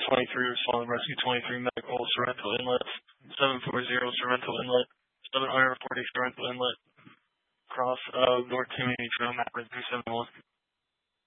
23, respond rescue 23, medical, Sorrento Inlet, 740, Sorrento Inlet, 740, Sorrento Inlet, cross North Community Trail, map 371.